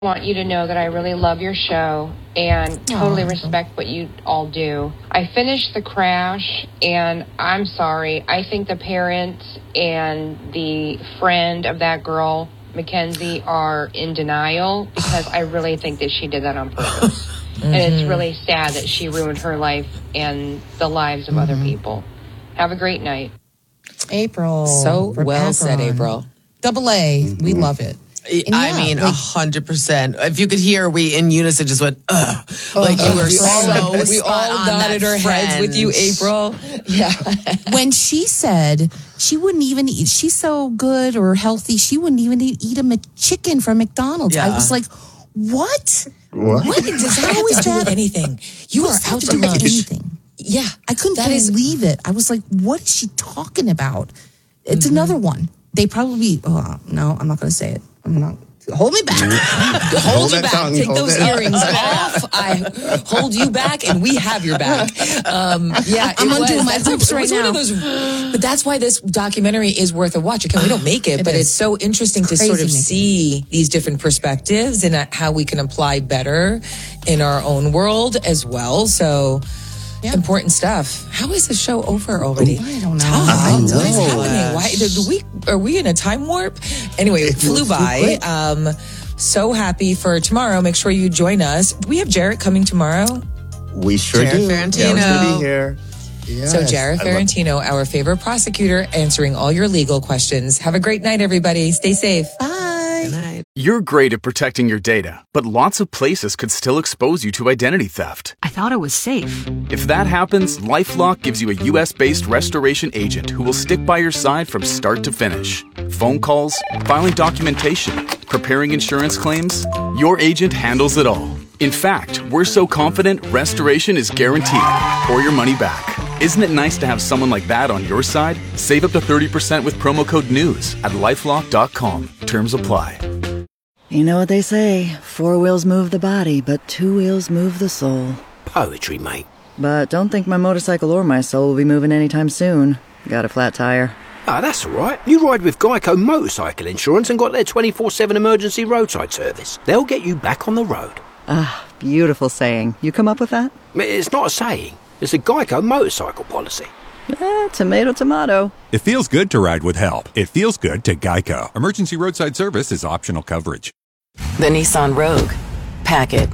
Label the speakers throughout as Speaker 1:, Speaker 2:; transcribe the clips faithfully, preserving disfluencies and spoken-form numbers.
Speaker 1: want you to know that I really love your show and totally respect what you all do. I finished The Crash, and I'm sorry. I think the parents and the friend of that girl, Mackenzie, are in denial because I really think that she did that on purpose. Mm-hmm. And it's really sad that she ruined her life and the lives of mm-hmm. other people. Have a great night.
Speaker 2: April.
Speaker 3: So well said, April.
Speaker 2: Double A. Mm-hmm. We love it.
Speaker 3: And I yeah, mean, a hundred percent. If you could hear, we in unison just went, ugh. Like you were so
Speaker 2: We all nodded our
Speaker 3: friend.
Speaker 2: heads with you, April. Yeah. When she said she wouldn't even eat, she's so good or healthy, she wouldn't even eat a chicken from McDonald's. Yeah. I was like, what?
Speaker 4: What?
Speaker 2: What does that always
Speaker 5: do anything? You are out to lunch.
Speaker 2: Anything.
Speaker 5: Yeah.
Speaker 2: I couldn't
Speaker 5: that
Speaker 2: believe
Speaker 5: is...
Speaker 2: it. I was like, what is she talking about? It's mm-hmm. another one. They probably, oh, no, I'm not going to say it. I'm not. Hold me back.
Speaker 5: hold, hold you back. Tongue, Take those it. earrings off. I hold you back, and we have your back. Um, yeah,
Speaker 2: I'm undoing my hoops right now.
Speaker 5: Those, but that's why this documentary is worth a watch. Again, we don't make it, it but is. It's so interesting it's to sort of see it. these different perspectives and how we can apply better in our own world as well. So. Yeah. Important stuff. How is the show over already?
Speaker 2: I don't know.
Speaker 5: Tom,
Speaker 2: I know.
Speaker 5: What is happening? Why did we? Are we in a time warp? Anyway, it flew by. Um, so happy for tomorrow. Make sure you join us. Do we have Jarrett coming tomorrow?
Speaker 4: We sure
Speaker 3: Jarrett
Speaker 4: do.
Speaker 3: Ferrantino.
Speaker 4: Jarrett's gonna be here. Yes.
Speaker 5: So Jarrett Ferrantino, love- our favorite prosecutor, answering all your legal questions. Have a great night, everybody. Stay safe.
Speaker 2: Bye.
Speaker 3: Good night.
Speaker 6: You're great at protecting your data, but lots of places could still expose you to identity theft.
Speaker 7: I thought it was safe.
Speaker 6: If that happens, LifeLock gives you a U S-based restoration agent who will stick by your side from start to finish. Phone calls, filing documentation, preparing insurance claims, your agent handles it all. In fact, we're so confident restoration is guaranteed or your money back. Isn't it nice to have someone like that on your side? Save up to thirty percent with promo code NEWS at lifelock dot com. Terms apply.
Speaker 8: You know what they say, four wheels move the body, but two wheels move the soul.
Speaker 9: Poetry, mate.
Speaker 8: But don't think my motorcycle or my soul will be moving anytime soon. Got a flat tire.
Speaker 9: Ah, oh, that's all right. You ride with Geico Motorcycle Insurance and got their twenty-four seven emergency roadside service. They'll get you back on the road.
Speaker 8: Ah, beautiful saying. You come up with that?
Speaker 9: It's not a saying. It's a Geico motorcycle policy.
Speaker 8: Eh, tomato, tomato.
Speaker 10: It feels good to ride with help. It feels good to Geico. Emergency roadside service is optional coverage.
Speaker 11: The Nissan Rogue. Pack it.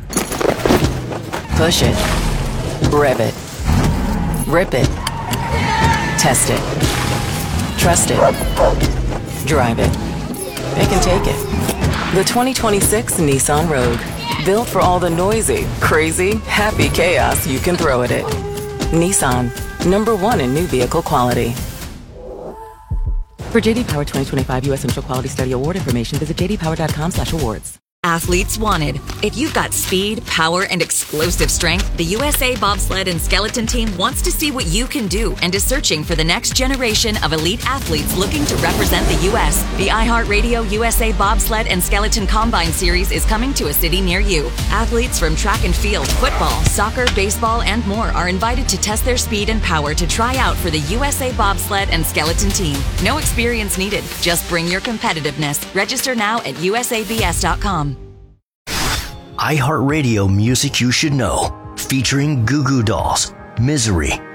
Speaker 11: Push it. Rev it. Rip it. Test it. Trust it. Drive it. It can take it. The twenty twenty-six Nissan Rogue. Built for all the noisy, crazy, happy chaos you can throw at it. Nissan. Number one in new vehicle quality. For J D Power twenty twenty-five U S Central Quality Study Award information, visit j d power dot com slash awards.
Speaker 12: Athletes wanted. If you've got speed, power, and explosive strength, the U S A Bobsled and Skeleton Team wants to see what you can do and is searching for the next generation of elite athletes looking to represent the U S. The iHeartRadio U S A Bobsled and Skeleton Combine Series is coming to a city near you. Athletes from track and field, football, soccer, baseball, and more are invited to test their speed and power to try out for the U S A Bobsled and Skeleton Team. No experience needed. Just bring your competitiveness. Register now at u s a b s dot com.
Speaker 13: iHeartRadio Music You Should Know, featuring Goo Goo Dolls, Misery,